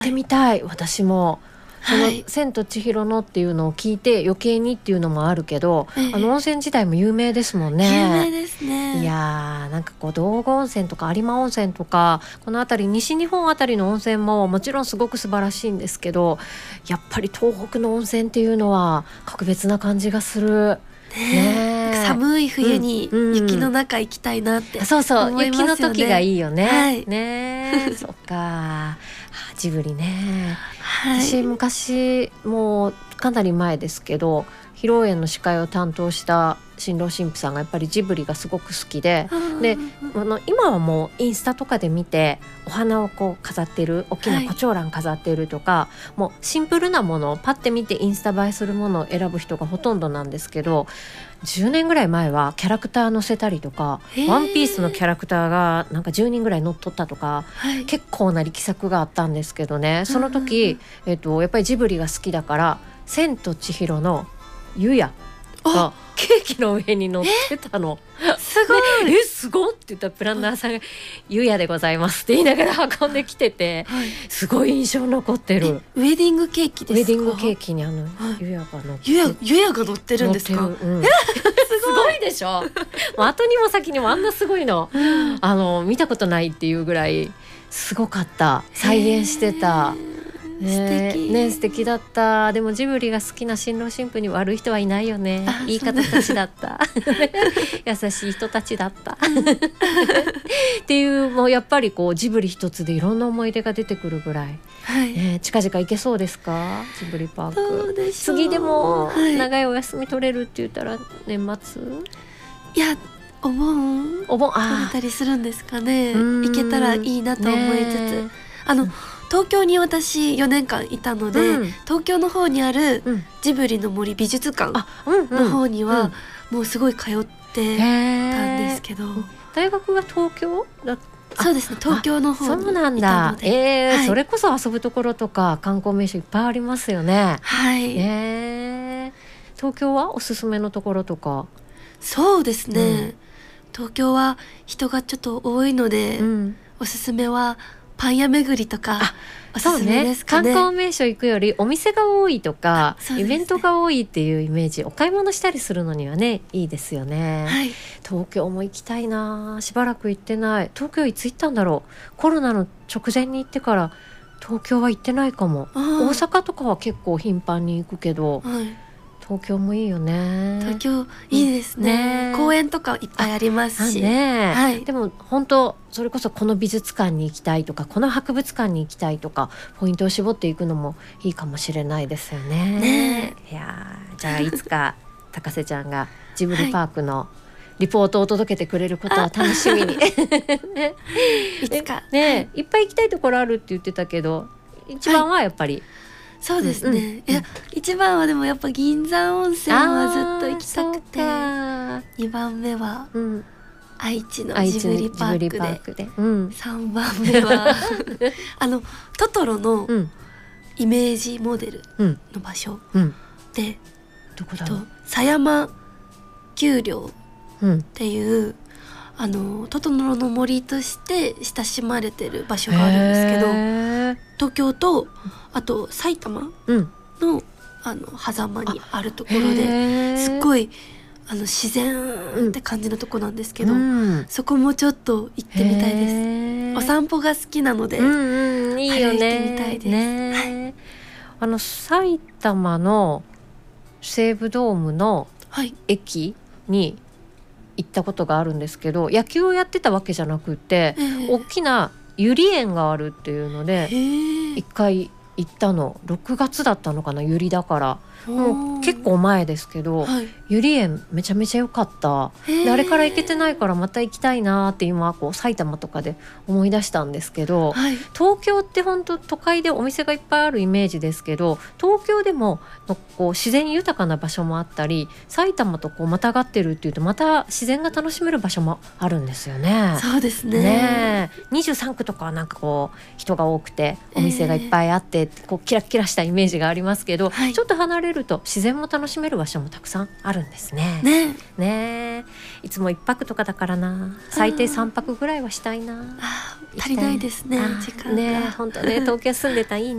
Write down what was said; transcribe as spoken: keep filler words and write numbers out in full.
てみたい。私もその、 はい、 千と千尋のっていうのを聞いて余計にっていうのもあるけど、ええ、あの温泉自体も有名ですもんね。 有名ですね。 いやーなんかこう道後温泉とか有馬温泉とかこの辺り西日本あたりの温泉ももちろんすごく素晴らしいんですけど、やっぱり東北の温泉っていうのは格別な感じがする。 ねね、寒い冬に雪の中行きたいなって、うんうん、 そうそう雪の時がいいよね、 はい、 ねそっかジブリね、 はい、 私昔もうかなり前ですけど披露宴の司会を担当した新郎新婦さんがやっぱりジブリがすごく好きで、であの今はもうインスタとかで見てお花をこう飾ってる大きな胡蝶蘭飾ってるとか、はい、もうシンプルなものをパッて見てインスタ映えするものを選ぶ人がほとんどなんですけど、じゅうねんぐらい前はキャラクター載せたりとかワンピースのキャラクターがなんかじゅうにんぐらい乗っ取ったとか、はい、結構な力作があったんですけどね、その時、えっと、やっぱりジブリが好きだから千と千尋のゆやがケーキの上に乗ってたの。 すごい、 ね、えすごっって言ったらプランナーさんがゆやでございますって言いながら運んできてて、はい、すごい印象残ってる。 ウェディングケーキですか？ ウェディングケーキにあの、はい、ゆやが乗ってゆや、ゆやが乗ってるんですか？ うん、すごいでしょもう後にも先にもあんなすごいの、うん、あの見たことないっていうぐらいすごかった。再現してたね、素敵ね、素敵だった。でもジブリが好きな新郎新婦に悪い人はいないよね。いい方たちだった優しい人たちだったっていう、もうやっぱりこうジブリ一つでいろんな思い出が出てくるぐらい、はいね、近々行けそうですか？ジブリパーク。 どうでしょう。 次でも長いはお休み取れるって言ったら年末、 いやお盆お盆取れたりするんですかね。行けたらいいなと思いつつ、あの東京に私よねんかんいたので、うん、東京の方にあるジブリの森美術館の方には、うんうん、もうすごい通ってたんですけど、 大学が東京だ。 そうですね、東京の方にいたので。 そうなんだ、えーはい、それこそ遊ぶところとか観光名所いっぱいありますよね。 はい、 えー、東京はおすすめのところとか。 そうですね、うん、東京は人がちょっと多いので、うん、おすすめはパン屋巡りとかおすすめですかね。 そうね、観光名所行くよりお店が多いとか、ね、イベントが多いっていうイメージ、お買い物したりするのにはねいいですよね、はい、東京も行きたいな。しばらく行ってない。東京いつ行ったんだろう。コロナの直前に行ってから東京は行ってないかも。大阪とかは結構頻繁に行くけど、はい、東京もいいよね。 東京いいですね、ね、公園とかいっぱいありますし、 ね、 はい、 でも本当それこそこの美術館に行きたいとかこの博物館に行きたいとかポイントを絞っていくのもいいかもしれないですよ ね, ねいやじゃあいつか高瀬ちゃんがジブリパークのリポートを届けてくれることを楽しみにいつか、 ね、はい、いっぱい行きたいところあるって言ってたけど一番はやっぱり、はい、 そうですね、うん、いや一番はでもやっぱ銀山温泉はずっと行きたくて、にばんめは、うん、愛知のジブリパーク で, パークで、うん、さんばんめはあのトトロのイメージモデルの場所、うん、で、 どこだろう、 狭山丘陵っていう、うん、あのトトロの森として親しまれてる場所があるんですけど、東京とあと埼玉の、うん、あの狭間にあるところですっごいあの自然って感じのとこなんですけど、うん、そこもちょっと行ってみたいです。お散歩が好きなので、うんうん、いいよね、行ってみたいです、ね、はい、 あの埼玉の西武ドームの駅に行ったことがあるんですけど、野球をやってたわけじゃなくて、大きなゆり園があるっていうので一回行ったの。ろくがつだったのかな、ゆりだからもう結構前ですけど、はい、ゆり園めちゃめちゃ良かった。であれから行けてないからまた行きたいなって今こう埼玉とかで思い出したんですけど、はい、東京って本当都会でお店がいっぱいあるイメージですけど、東京でもこう自然豊かな場所もあったり、埼玉とこうまたがってるっていうとまた自然が楽しめる場所もあるんですよね。 そうです ね, ねにじゅうさんくとかはなんかこう人が多くてお店がいっぱいあって、えー、こうキラキラしたイメージがありますけど、はい、ちょっと離れると自然然も楽しめる場所もたくさんあるんですね。 ねねいつもいっぱくとかだからな、最低さんぱくぐらいはしたいな。 あ足りないですね、時間がね本当ね、東京住んでたらいいね